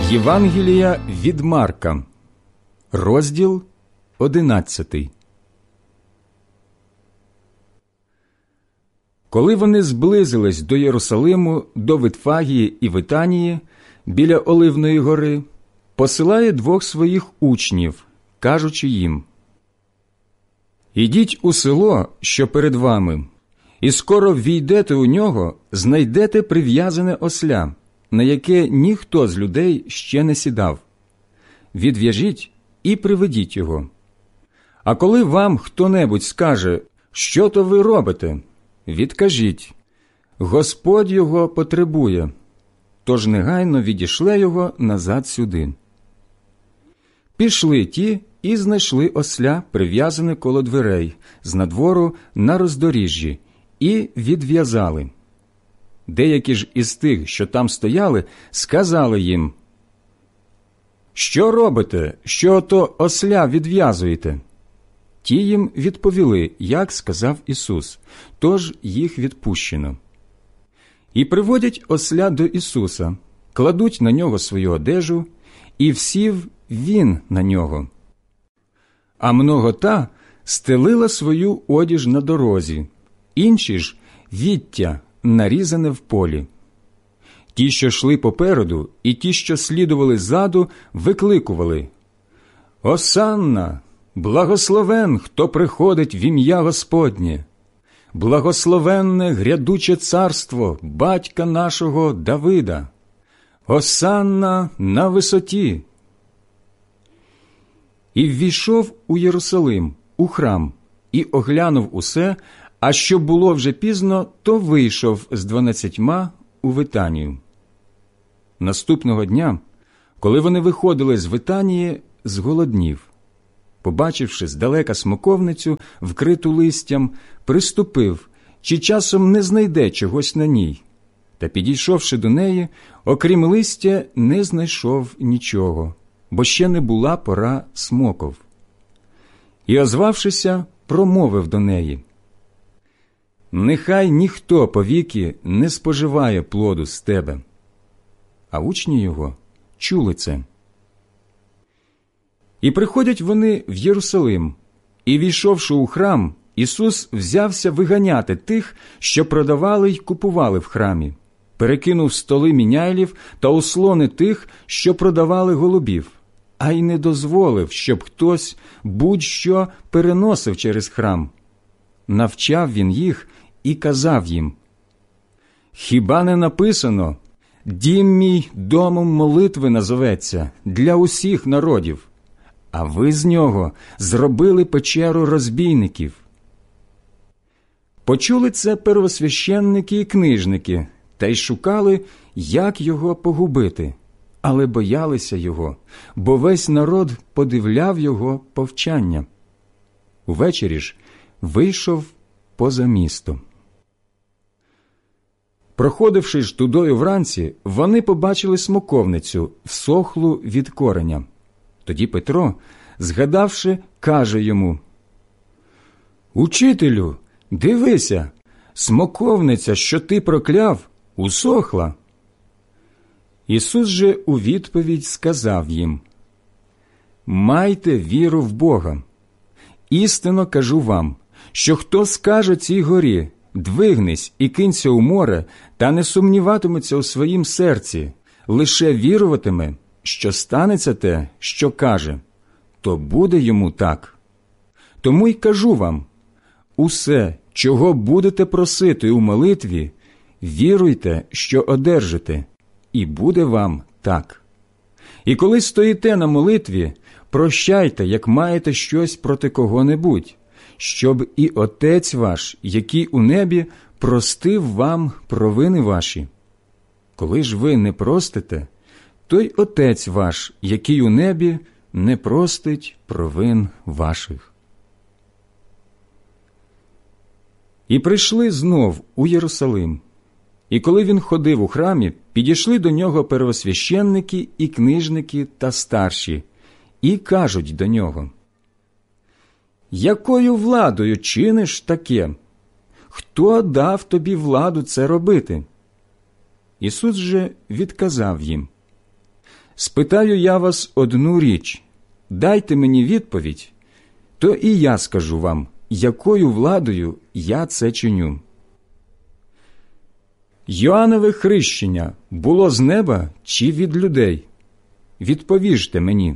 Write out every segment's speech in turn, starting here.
Євангелія від Марка, розділ 11. Коли вони зблизились до Єрусалиму, до Витфагії і Витанії, біля Оливної гори, посилає двох своїх учнів, кажучи їм: «Ідіть у село, що перед вами, і скоро ввійдете у нього, знайдете прив'язане осля, на яке ніхто з людей ще не сідав. Відв'яжіть і приведіть його. А коли вам хто-небудь скаже, що то ви робите, відкажіть: Господь його потребує, тож негайно відішле його назад сюди». Пішли ті і знайшли осля, прив'язане коло дверей, з надвору на роздоріжжі, і відв'язали. Деякі ж із тих, що там стояли, сказали їм: «Що робите, що ото осля відв'язуєте?» Ті їм відповіли, як сказав Ісус, тож їх відпущено. І приводять осля до Ісуса, кладуть на нього свою одежу, і всів він на нього. А многота стелила свою одіж на дорозі, інші ж віття, нарізане в полі. Ті, що йшли попереду, і ті, що слідували ззаду, викликували: «Осанна! Благословен, хто приходить в ім'я Господнє! Благословенне грядуче царство батька нашого Давида! Осанна на висоті!» І ввійшов у Єрусалим, у храм, і оглянув усе, а що було вже пізно, то вийшов з 12 у Витанію. Наступного дня, коли вони виходили з Витанії, зголоднів. Побачивши здалека смоковницю, вкриту листям, приступив, чи часом не знайде чогось на ній. Та, підійшовши до неї, окрім листя, не знайшов нічого, бо ще не була пора смоков. І, озвавшися, промовив до неї: «Нехай ніхто повіки не споживає плоду з тебе». А учні його чули це. І приходять вони в Єрусалим, і, війшовши у храм, Ісус взявся виганяти тих, що продавали й купували в храмі, перекинув столи міняйлів та ослони тих, що продавали голубів, а й не дозволив, щоб хтось будь-що переносив через храм. Навчав він їх і казав їм: «Хіба не написано: дім мій домом молитви назоветься для усіх народів, а ви з нього зробили печеру розбійників». Почули це первосвященники і книжники, та й шукали, як його погубити, але боялися його, бо весь народ подивляв його повчання. Увечері ж вийшов поза місто. Проходивши ж тудою вранці, вони побачили смоковницю, всохлу від кореня. Тоді Петро, згадавши, каже йому: «Учителю, дивися, смоковниця, що ти прокляв, усохла». Ісус же у відповідь сказав їм: «Майте віру в Бога. Істинно кажу вам, що хто скаже цій горі: двигнись і кинься у море, та не сумніватиметься у своїм серці, лише віруватиме, що станеться те, що каже, то буде йому так. Тому й кажу вам: усе, чого будете просити у молитві, віруйте, що одержите, і буде вам так. І коли стоїте на молитві, прощайте, як маєте щось проти кого-небудь, щоб і Отець ваш, який у небі, простив вам провини ваші. Коли ж ви не простите, то й Отець ваш, який у небі, не простить провин ваших». І прийшли знов у Єрусалим. І коли він ходив у храмі, підійшли до нього первосвященники і книжники та старші, і кажуть до нього: «Якою владою чиниш таке? Хто дав тобі владу це робити?» Ісус же відказав їм: Спитаю я вас одну річ, дайте мені відповідь, то і я скажу вам, якою владою я це чиню. Йоаннове хрещення було з неба чи від людей? Відповіжте мені.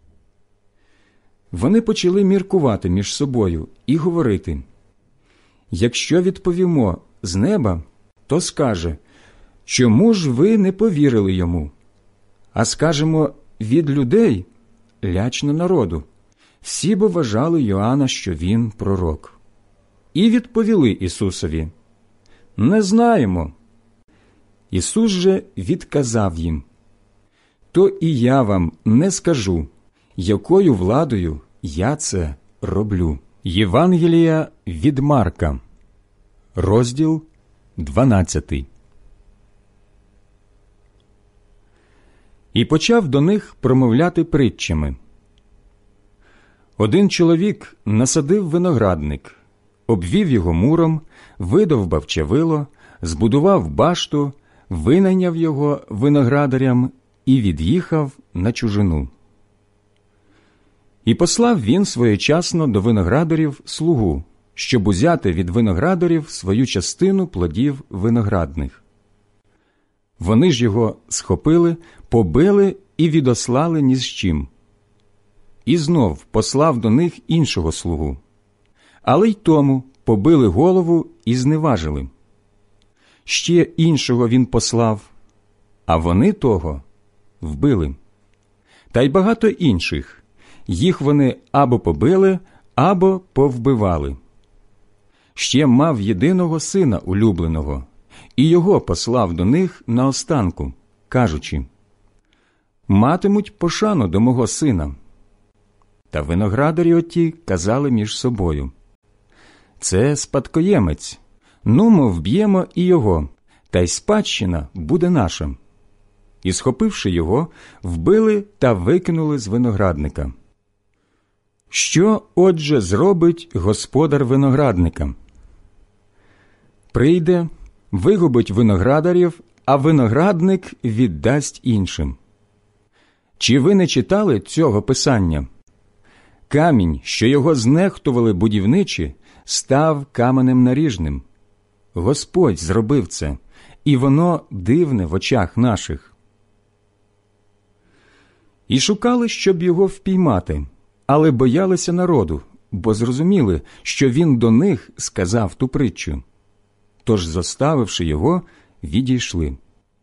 Вони почали міркувати між собою і говорити: якщо відповімо з неба, то скаже, чому ж ви не повірили йому? А скажемо від людей, лячно народу. Всі бо вважали Йоанна, що він пророк. І відповіли Ісусові: не знаємо. Ісус же відказав їм: то і я вам не скажу, якою владою я це роблю. Євангелія від Марка, розділ 12. І почав до них промовляти притчами. Один чоловік насадив виноградник, обвів його муром, видовбав чавило, збудував башту, винайняв його виноградарям і від'їхав на чужину. І послав він своєчасно до виноградарів слугу, щоб узяти від виноградарів свою частину плодів виноградних. Вони ж його схопили, побили і відослали ні з чим. І знов послав до них іншого слугу. Але й тому побили голову і зневажили. Ще іншого він послав, а вони того вбили. Та й багато інших. Їх вони або побили, або повбивали. Ще мав єдиного сина улюбленого, і його послав до них наостанку, кажучи: матимуть пошану до мого сина. Та виноградарі оті казали між собою: це спадкоємець, нумо вб'ємо і його, та й спадщина буде наша. І, схопивши його, вбили та викинули з виноградника. Що, отже, зробить господар виноградника? Прийде, вигубить виноградарів, а виноградник віддасть іншим. Чи ви не читали цього писання? Камінь, що його знехтували будівничі, став каменем наріжним. Господь зробив це, і воно дивне в очах наших. І шукали, щоб його впіймати, але боялися народу, бо зрозуміли, що він до них сказав ту притчу. Тож, зоставивши його, відійшли.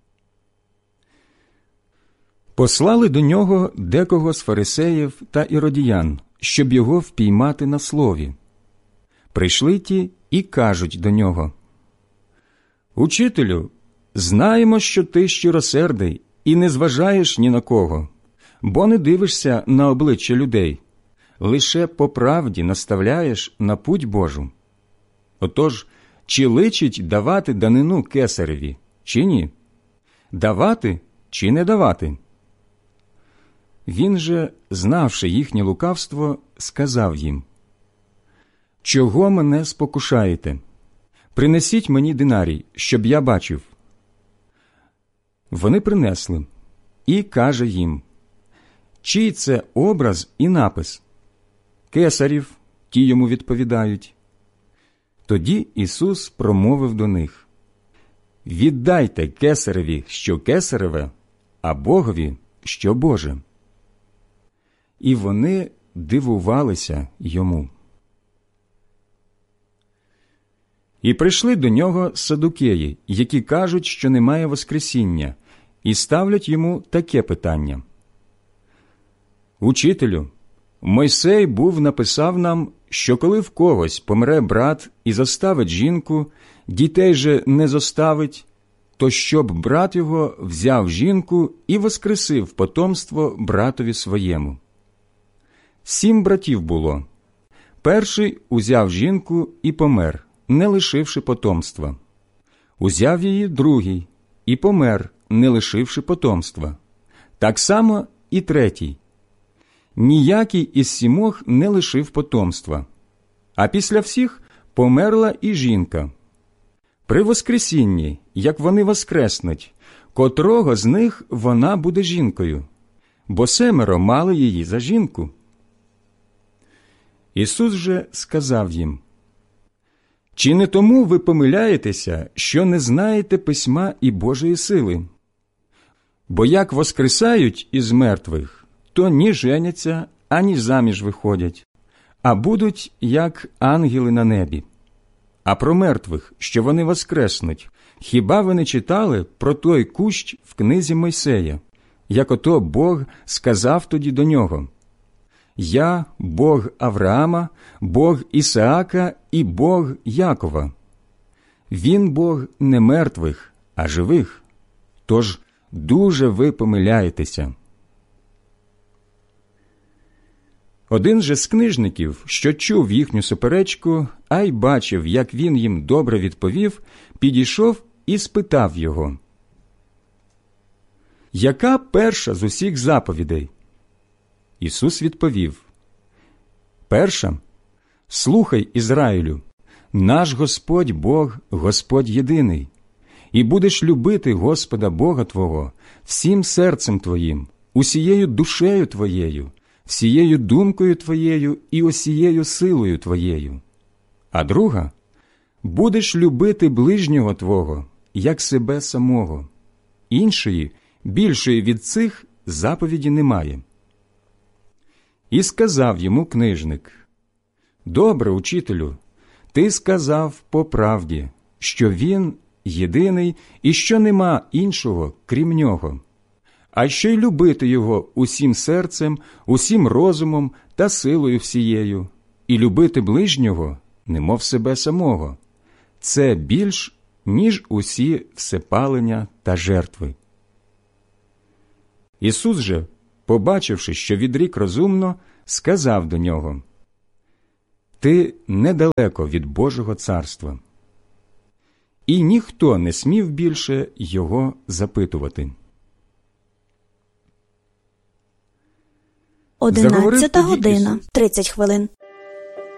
Послали до нього декого з фарисеїв та іродіян, щоб його впіймати на слові. Прийшли ті і кажуть до нього: «Учителю, знаємо, що ти щиросердий і не зважаєш ні на кого, бо не дивишся на обличчя людей, лише по правді наставляєш на путь Божу. Отож, чи личить давати данину кесареві, чи ні? Давати чи не давати?» Він же, знавши їхнє лукавство, сказав їм: «Чого мене спокушаєте? Принесіть мені динарій, щоб я бачив». Вони принесли, і каже їм: «Чий це образ і напис?» «Кесарів», – ті йому відповідають. Тоді Ісус промовив до них: «Віддайте кесареві, що кесареве, а Богові, що Боже». І вони дивувалися йому. І прийшли до нього садукеї, які кажуть, що немає воскресіння, і ставлять йому таке питання: «Учителю, Мойсей написав нам, що коли в когось помре брат і зоставить жінку, дітей же не зоставить, то щоб брат його взяв жінку і воскресив потомство братові своєму. 7 братів було. Перший узяв жінку і помер, не лишивши потомства. Узяв її другий і помер, не лишивши потомства. Так само і третій. Ніякий із 7 не лишив потомства. А після всіх померла і жінка. При воскресінні, як вони воскреснуть, котрого з них вона буде жінкою, бо 7 мали її за жінку. Ісус же сказав їм: «Чи не тому ви помиляєтеся, що не знаєте письма і Божої сили? Бо як воскресають із мертвих, то ні женяться, ані заміж виходять, а будуть, як ангели на небі. А про мертвих, що вони воскреснуть, хіба ви не читали про той кущ в книзі Мойсея, як ото Бог сказав тоді до нього: «Я – Бог Авраама, Бог Ісаака і Бог Якова». Він Бог не мертвих, а живих. Тож дуже ви помиляєтеся. Один же з книжників, що чув їхню суперечку, а й бачив, як він їм добре відповів, підійшов і спитав його: «Яка перша з усіх заповідей?» Ісус відповів: «Перша: слухай, Ізраїлю, наш Господь Бог, Господь єдиний, і будеш любити Господа Бога твого всім серцем твоїм, усією душею твоєю, всією думкою твоєю і усією силою твоєю. А друга: будеш любити ближнього твого, як себе самого. Іншої, більшої від цих, заповіді немає». І сказав йому книжник: «Добре, учителю, ти сказав по правді, що він єдиний і що нема іншого, крім нього, а ще й любити його усім серцем, усім розумом та силою всією, і любити ближнього, немов себе самого. Це більш, ніж усі всепалення та жертви». Ісус же, побачивши, що відрік розумно, сказав до нього: «Ти недалеко від Божого царства». І ніхто не смів більше його запитувати. 11 година, 30 хвилин.